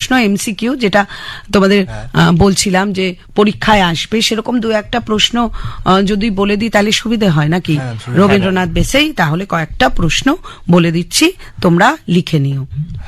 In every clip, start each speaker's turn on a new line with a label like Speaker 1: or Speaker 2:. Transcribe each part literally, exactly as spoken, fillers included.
Speaker 1: প্রশ্ন এমসিকিউ, যেটা তোমাদের বলছিলাম যে পরীক্ষায় আসবে, সেরকম দু একটা প্রশ্ন যদি বলে দিই তাহলে সুবিধা হয় নাকি? রবীন্দ্রনাথ বেসেই তাহলে কয়েকটা প্রশ্ন বলে দিচ্ছি, তোমরা লিখে নিও।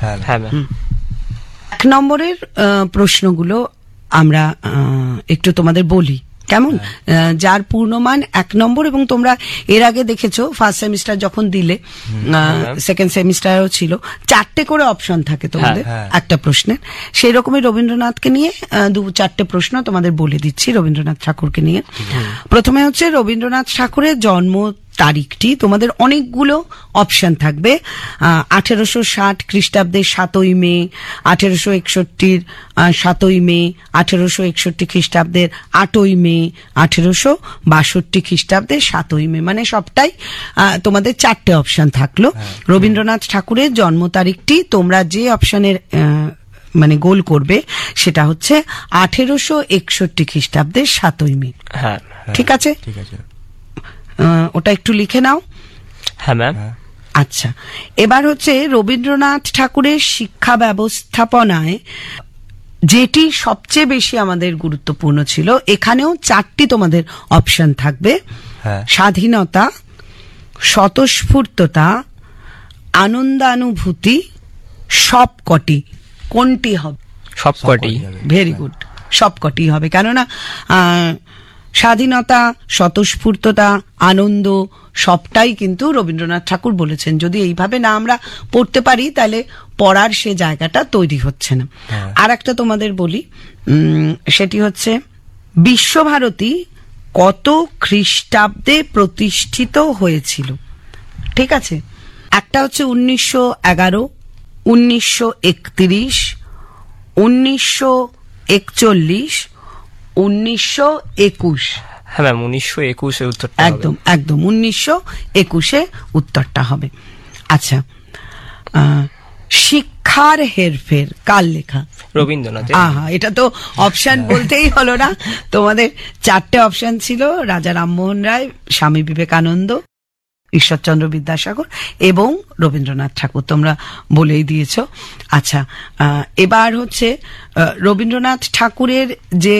Speaker 1: এক নম্বরের প্রশ্নগুলো আমরা একটু তোমাদের বলি, কেমন? যার পূর্ণমান এক নম্বর, এবং তোমরা এর আগে দেখেছো ফার্স্ট সেমিস্টার যখন দিলে, সেকেন্ড সেমিস্টারও ছিল, চারটে করে অপশন থাকে তোমাদের একটা প্রশ্নের। সেই রকমই রবীন্দ্রনাথকে নিয়ে দু চারটে প্রশ্ন তোমাদের বলে দিচ্ছি রবীন্দ্রনাথ ঠাকুরকে নিয়ে। প্রথমে হচ্ছে রবীন্দ্রনাথ ঠাকুরের জন্ম তারিখটি, তোমাদের অনেকগুলো অপশন থাকবে। আঠেরোশো ষাট খ্রিস্টাব্দের সাতই মে, আঠেরোশো একষট্টির সাতই মে, আঠেরোশো একষট্টি খ্রিস্টাব্দের আটই মে, আঠেরোশো বাষট্টি খ্রিস্টাব্দের সাতই মে, মানে সবটাই তোমাদের চারটে অপশন থাকলো। রবীন্দ্রনাথ ঠাকুরের জন্ম তারিখটি তোমরা যে অপশনের মানে গোল করবে সেটা হচ্ছে আঠেরোশো একষট্টি খ্রিস্টাব্দের সাতই মে। ঠিক আছে, ঠিক আছে, ওটা একটু লিখে নাও।
Speaker 2: হ্যাঁ ম্যাম।
Speaker 1: আচ্ছা, এবার হচ্ছে রবীন্দ্রনাথ ঠাকুরের শিক্ষা ব্যবস্থাপনায় যেটি সবচেয়ে বেশি আমাদের গুরুত্বপূর্ণ ছিল, এখানেও চারটি তোমাদের অপশন থাকবে। স্বাধীনতা, স্বতঃস্ফূর্ততা, আনন্দানুভূতি, সবকটি। কোনটি হবে?
Speaker 2: সবকটি।
Speaker 1: ভেরি গুড, সবকটি হবে। কেননা স্বাধীনতা, স্বতঃস্ফূর্ততা, আনন্দ সবটাই কিন্তু রবীন্দ্রনাথ ঠাকুর বলেছেন। যদি এইভাবে না আমরা পড়তে পারি তাহলে পড়ার সে জায়গাটা তৈরি হচ্ছে না। আর একটা তোমাদের বলি, সেটি হচ্ছে বিশ্বভারতী কত খ্রিস্টাব্দে প্রতিষ্ঠিত হয়েছিল? ঠিক আছে, একটা হচ্ছে উনিশশো এগারো, উনিশশো একত্রিশ, উনিশশো একচল্লিশ, উনিশশো একুশ।
Speaker 2: হ্যাঁ ম্যাম, উনিশশো একুশে উত্তরটা
Speaker 1: একদম একদম উনিশশো একুশে উত্তরটা হবে। আচ্ছা, শিক্ষার হেরফের কার লেখা?
Speaker 2: রবীন্দ্রনাথ।
Speaker 1: আহা, এটা তো অপশন বলতেই হলো না, তোমাদের চারটে অপশন ছিল, রাজা রামমোহন রায়, স্বামী বিবেকানন্দ, ঈশ্বরচন্দ্র বিদ্যাসাগর এবং রবীন্দ্রনাথ ঠাকুর, তোমরা বলেই দিয়েছ। আচ্ছা, এবার হচ্ছে রবীন্দ্রনাথ ঠাকুরের যে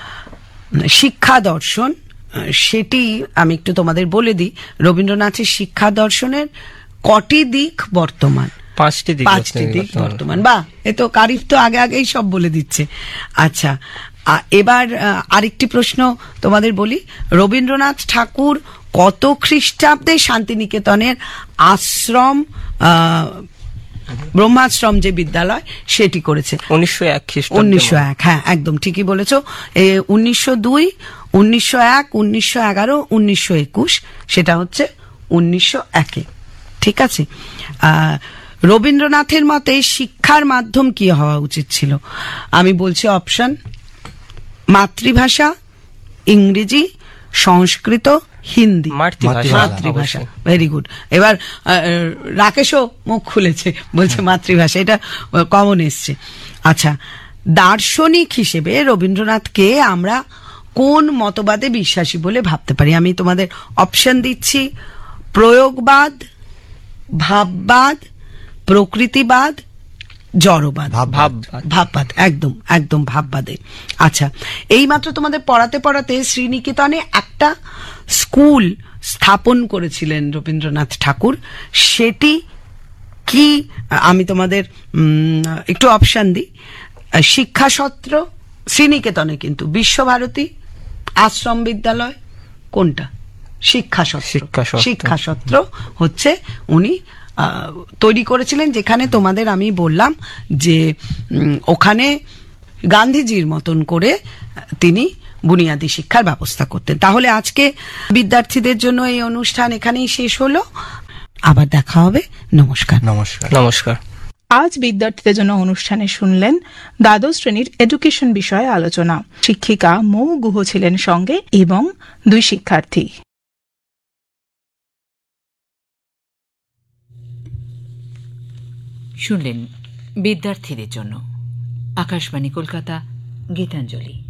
Speaker 1: শিক্ষা দর্শন, সেটি আমি একটু তোমাদের বলে দিই। রবীন্দ্রনাথের শিক্ষা দর্শনের কটি দিক বর্তমান?
Speaker 2: পাঁচটি দিক।
Speaker 1: পাঁচটি দিক বর্তমান। বাহ, এ তো কারিফ তো আগে আগেই সব বলে দিচ্ছে। আচ্ছা, এবার আরেকটি প্রশ্ন তোমাদের বলি, রবীন্দ্রনাথ ঠাকুর কত খ্রিস্টাব্দে শান্তিনিকেতনের আশ্রম, ব্রহ্মাশ্রম যে বিদ্যালয় সেটি করেছে?
Speaker 2: উনিশশো এক খ্রিস্টাব্দে।
Speaker 1: উনিশশো এক, হ্যাঁ একদম ঠিকই বলেছ। উনিশশো দুই, উনিশশো এক, উনিশশো এগারো, উনিশশো একুশ, সেটা হচ্ছে উনিশশো একে। ঠিক আছে, আহ রবীন্দ্রনাথের মতে শিক্ষার মাধ্যম কি হওয়া উচিত ছিল? আমি বলছি অপশন: মাতৃভাষা, ইংরেজি, সংস্কৃত, হিন্দি। মাতৃভাষা। Very good. এবার রাকেশও মুখ খুলেছে, বলছে মাতৃভাষা, এটা কমন এসছে। আচ্ছা, দার্শনিক হিসেবে রবীন্দ্রনাথকে আমরা কোন মতবাদে বিশ্বাসী বলে ভাবতে পারি? আমি তোমাদের অপশন দিচ্ছি: প্রয়োগবাদ, ভাববাদ, প্রকৃতিবাদ, জড়বাদ। ভাববাদ, একদম একদম ভাববাদে। আচ্ছা, এইমাত্র তোমাদের পড়াতে পড়াতে শ্রীনিকেতনে একটা স্কুল স্থাপন করেছিলেন রবীন্দ্রনাথ ঠাকুর, সেটি কি? আমি তোমাদের একটু অপশন দিই: শিক্ষাসত্র, শ্রীনিকেতনে কিন্তু, বিশ্বভারতী, আশ্রম বিদ্যালয়, কোনটা? শিক্ষাসত্র। শিক্ষাসত্র হচ্ছে উনি তৈরি করেছিলেন, যেখানে তোমাদের আমি বললাম যে ওখানে গান্ধীজির মতন করে তিনি বুনিয়াদী শিক্ষার ব্যবস্থা করতেন। তাহলে আজকে বিদ্যার্থীদের জন্য এই অনুষ্ঠান এখানেই শেষ হলো। আবার দেখা হবে। নমস্কার।
Speaker 2: নমস্কার। নমস্কার।
Speaker 3: আজ বিদ্যার্থীদের জন্য অনুষ্ঠানে শুনলেন দ্বাদশ শ্রেণীর এডুকেশন বিষয়ে আলোচনা। শিক্ষিকা মৌ গুহ ছিলেন সঙ্গে এবং দুই শিক্ষার্থী।
Speaker 4: শুনলেন বিদ্যার্থীদের জন্য। আকাশবাণী কলকাতা, গীতাঞ্জলি।